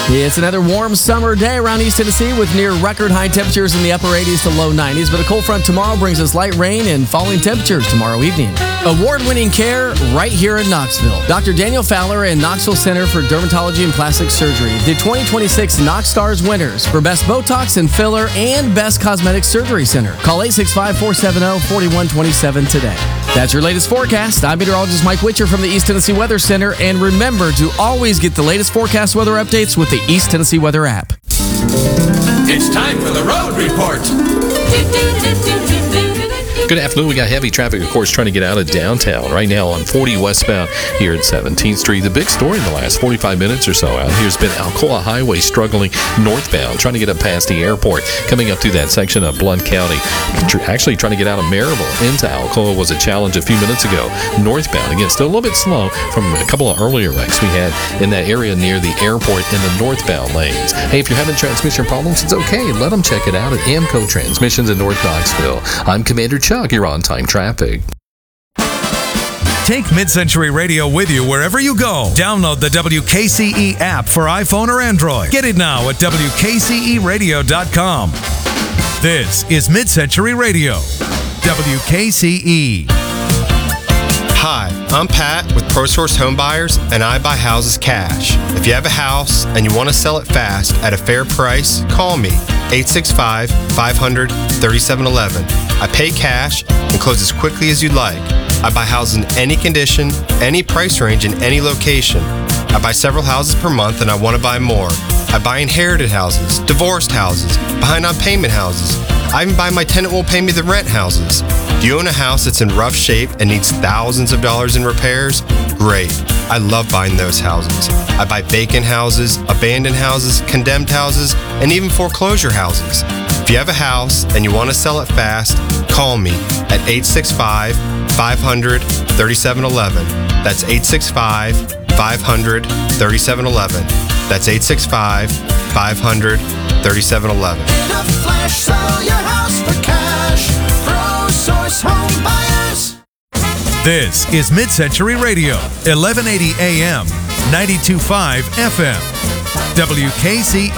It's another warm summer day around East Tennessee with near record high temperatures in the upper 80s to low 90s. But a cold front tomorrow brings us light rain and falling temperatures tomorrow evening. Award-winning care right here in Knoxville. Dr. Daniel Fowler and Knoxville Center for Dermatology and Plastic Surgery, the 2026 Knox Stars winners for Best Botox and Filler and Best Cosmetic Surgery Center. Call 865-470-4127 today. That's your latest forecast. I'm meteorologist Mike Witcher from the East Tennessee Weather Center. And remember to always get the latest forecast weather updates with the East Tennessee Weather app. It's time for the Road Report. Good afternoon. We got heavy traffic, of course, trying to get out of downtown right now on 40 westbound here at 17th Street. The big story in the last 45 minutes or so out here has been Alcoa Highway struggling northbound, trying to get up past the airport, coming up through that section of Blount County. Actually trying to get out of Maryville into Alcoa was a challenge a few minutes ago. Northbound, again, still a little bit slow from a couple of earlier wrecks we had in that area near the airport in the northbound lanes. Hey, if you're having transmission problems, it's okay. Let them check it out at Amco Transmissions in North Knoxville. I'm Commander Chuck. You're on time traffic. Take Mid-Century Radio with you wherever you go. Download the WKCE app for iPhone or Android. Get it now at WKCEradio.com. This is Mid-Century Radio, WKCE. Hi, I'm Pat with ProSource Home Buyers, and I buy houses cash. If you have a house and you want to sell it fast at a fair price, call me, 865-500-3711. I pay cash and close as quickly as you'd like. I buy houses in any condition, any price range, in any location. I buy several houses per month and I want to buy more. I buy inherited houses, divorced houses, behind on payment houses. I even buy my tenant won't pay me the rent houses. Do you own a house that's in rough shape and needs thousands of dollars in repairs? Great. I love buying those houses. I buy vacant houses, abandoned houses, condemned houses, and even foreclosure houses. If you have a house and you want to sell it fast, call me at 865-500-3711. That's 865-500-3711. That's 865-500-3711. In a flash, sell your house for cash. ProSource Home Buyers. This is Mid-Century Radio, 1180 AM, 92.5 FM, WKCE.